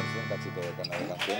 sí, un cachito de tema de canción.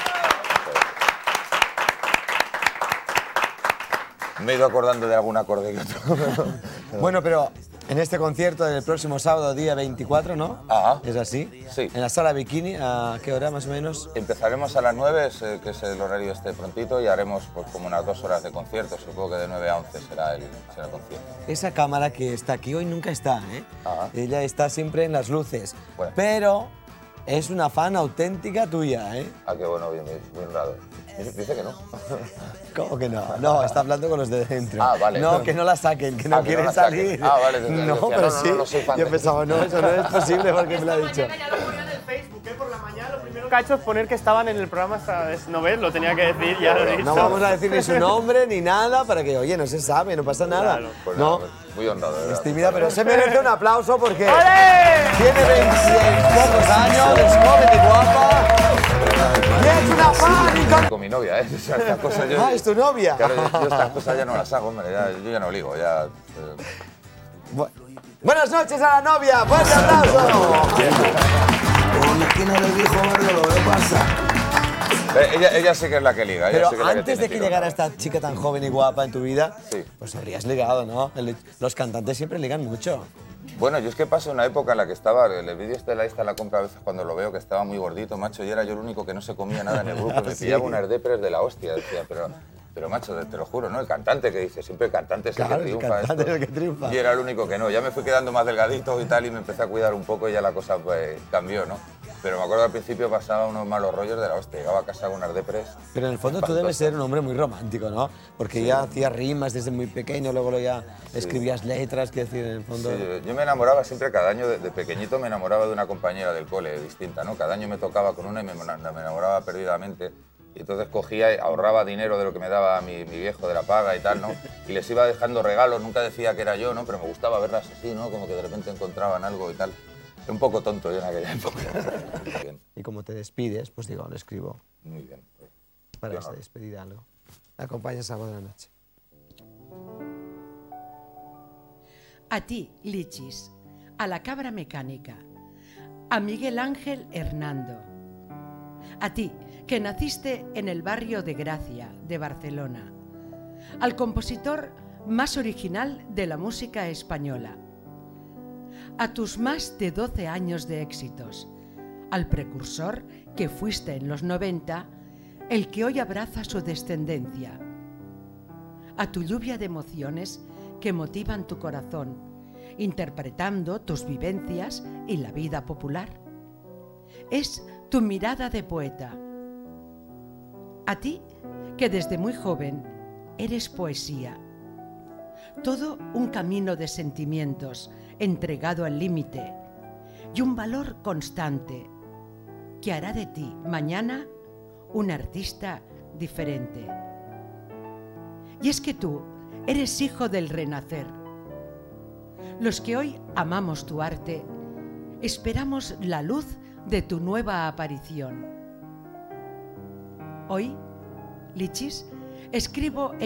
Me he ido acordando de algún acorde que otro. Bueno, pero en este concierto del próximo sábado, día 24, ¿no? Ajá. ¿Es así? Sí. En la sala Bikini, ¿a qué hora más o menos? Empezaremos a las 9, que es el horario prontito, y haremos pues, como unas 2 horas de concierto. Supongo que de 9 a 11 será el concierto. Esa cámara que está aquí hoy nunca está, ¿eh? Ajá. Ella está siempre en las luces. Bueno. Pero es una fan auténtica tuya, ¿eh? Ah, qué bueno, bien raro. Dice que no. ¿Cómo que no? No, está hablando con los de dentro. Ah, vale. No, que no la saquen, que no Que quieren no la saquen. salir. Ah, vale. No, decía, pero no, sí. no soy fan Yo de- pensaba, no, eso no es posible porque me lo ha dicho. Mañana ya lo ponían en el Facebook, ¿eh? Por la mañana lo primero que ha hecho es poner que estaban en el programa esta vez. ¿No ves? Lo tenía que decir, ya lo he dicho. No vamos a decir ni su nombre ni nada para que, oye, no se sabe, no pasa nada. Claro. Pues No, nada, muy honrado, de verdad. es tímida, pero se merece un aplauso porque ¡Ole! tiene 20 pocos años, es joven y guapa. Y es una fan y con... Con mi novia, ¿eh? O sea, estas cosas yo... Ah, ¿es tu novia? Claro, yo estas cosas ya no las hago, hombre. Yo ya no ligo, ya... Buenas noches a la novia, fuerte aplauso. En la esquina del viejo barrio lo veo pasar. Ella sí que es la que liga. ella Pero sí que es la antes tiene de que tiro, llegara ¿no? esta chica tan joven y guapa en tu vida, Sí. pues habrías ligado, ¿no? Los cantantes siempre ligan mucho. Bueno, yo es que pasé una época en la que estaba, el vídeo de la lista la compra a veces cuando lo veo, que estaba muy gordito, macho, y era yo el único que no se comía nada en el grupo, me Sí. pillaba unas depres de la hostia, decía, pero macho, te lo juro, ¿no? El cantante que dice, siempre el cantante es el Claro, que el triunfa. cantante esto. es el que triunfa. Y era el único que no, ya me fui quedando más delgadito y tal, y me empecé a cuidar un poco y ya la cosa pues cambió, ¿no? Pero me acuerdo al principio pasaba unos malos rollos de la hostia, llegaba a casa con unas depres. Pero en el fondo tú debes ser un hombre muy romántico, ¿no? Porque ya hacías rimas desde muy pequeño, luego ya escribías letras, que decir, en el fondo... Sí, yo me enamoraba siempre, cada año de pequeñito me enamoraba de una compañera del cole distinta, ¿no? Cada año me tocaba con una y me enamoraba perdidamente. Y entonces cogía, ahorraba dinero de lo que me daba mi viejo de la paga y tal, ¿no? Y les iba dejando regalos, nunca decía que era yo, ¿no? Pero me gustaba verlas así, ¿no? Como que de repente encontraban algo y tal. Un poco tonto yo en aquella época. Muy bien, Y como te despides, pues digo, lo escribo muy bien. para Yo esta no. despedida, algo. ¿Me acompañas algo de la noche? A ti, Lichis, a la cabra mecánica, a Miguel Ángel Hernando, a ti, que naciste en el barrio de Gracia, de Barcelona, al compositor más original de la música española, a tus más de 12 años de éxitos, al precursor que fuiste en los 90, el que hoy abraza su descendencia, a tu lluvia de emociones que motivan tu corazón, interpretando tus vivencias y la vida popular. Es tu mirada de poeta. A ti, que desde muy joven eres poesía. Todo un camino de sentimientos entregado al límite y un valor constante que hará de ti mañana un artista diferente. Y es que tú eres hijo del renacer. Los que hoy amamos tu arte, esperamos la luz de tu nueva aparición. Hoy, Lichis, escribo